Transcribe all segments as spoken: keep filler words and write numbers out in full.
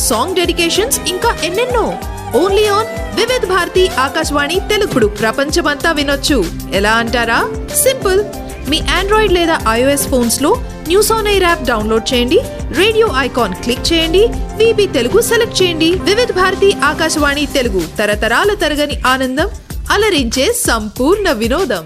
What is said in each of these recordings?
Song dedications ఇంకా ఎన్నెన్నో. Only on Vividh Bharati Akashvani తెలుగుడు ప్రపంచమంతా వినొచ్చు. ఎలా అంటారా? సింపుల్. మీ ఆండ్రాయిడ్ లేదా ఐఓఎస్ ఫోన్స్ లో news on air app download చేయండి, రేడియో ఐకాన్ క్లిక్ చేయండి, వీబీ తెలుగు సెలెక్ట్ చేయండి. వివిధ భారతి ఆకాశవాణి తెలుగు, తరతరాల తరగని ఆనందం, అలరించే సంపూర్ణ వినోదం.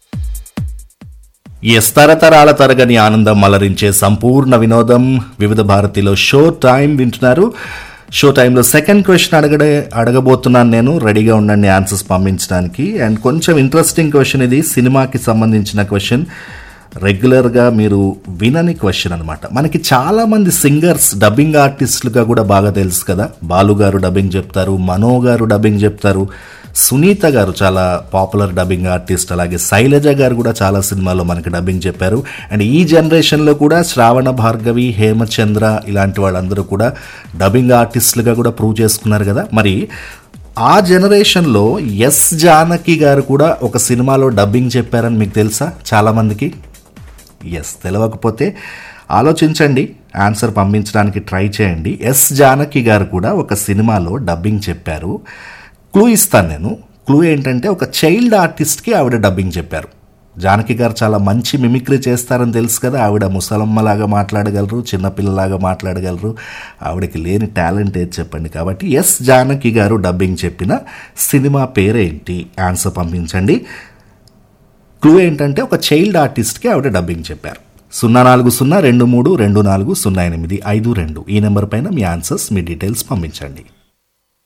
ఎస్, తరతరాల తరగని ఆనందం, అలరించే సంపూర్ణ వినోదం. వివిధ భారతిలో షో టైం వింటున్నారు. షో టైంలో సెకండ్ క్వశ్చన్ అడగడే అడగబోతున్నాను నేను. రెడీగా ఉండండి ఆన్సర్స్ పంపించడానికి. అండ్ కొంచెం ఇంట్రెస్టింగ్ క్వశ్చన్ ఇది, సినిమాకి సంబంధించిన క్వశ్చన్. రెగ్యులర్గా మీరు వినని క్వశ్చన్ అనమాట. మనకి చాలామంది సింగర్స్ డబ్బింగ్ ఆర్టిస్టులుగా కూడా బాగా తెలుసు కదా. బాలు గారు డబ్బింగ్ చెప్తారు, మనో గారు డబ్బింగ్ చెప్తారు, సునీత గారు చాలా పాపులర్ డబ్బింగ్ ఆర్టిస్ట్, అలాగే శైలజ గారు కూడా చాలా సినిమాల్లో మనకి డబ్బింగ్ చెప్పారు. అండ్ ఈ జనరేషన్లో కూడా శ్రావణ భార్గవి, హేమచంద్ర ఇలాంటి వాళ్ళందరూ కూడా డబ్బింగ్ ఆర్టిస్టులుగా కూడా ప్రూవ్ చేసుకున్నారు కదా. మరి ఆ జనరేషన్లో ఎస్ జానకి గారు కూడా ఒక సినిమాలో డబ్బింగ్ చెప్పారని మీకు తెలుసా? చాలామందికి ఎస్ తెలియకపోతే ఆలోచించండి, ఆన్సర్ పంపించడానికి ట్రై చేయండి. ఎస్ జానకి గారు కూడా ఒక సినిమాలో డబ్బింగ్ చెప్పారు. క్లూ ఇస్తాను నేను. క్లూ ఏంటంటే ఒక చైల్డ్ ఆర్టిస్ట్కి ఆవిడ డబ్బింగ్ చెప్పారు. జానకి గారు చాలా మంచి మిమిక్రీ చేస్తారని తెలుసు కదా. ఆవిడ ముసలమ్మలాగా మాట్లాడగలరు, చిన్నపిల్లలాగా మాట్లాడగలరు. ఆవిడకి లేని టాలెంట్ ఏది చెప్పండి. కాబట్టి ఎస్ జానకి గారు డబ్బింగ్ చెప్పిన సినిమా పేరేంటి? ఆన్సర్ పంపించండి. క్లూ ఏంటంటే ఒక చైల్డ్ ఆర్టిస్ట్కి ఆవిడ డబ్బింగ్ చెప్పారు. సున్నా నాలుగు సున్నా రెండు మూడు రెండు నాలుగు సున్నా ఎనిమిది ఐదు రెండు ఈ నెంబర్ పైన మీ ఆన్సర్స్, మీ డీటెయిల్స్ పంపించండి.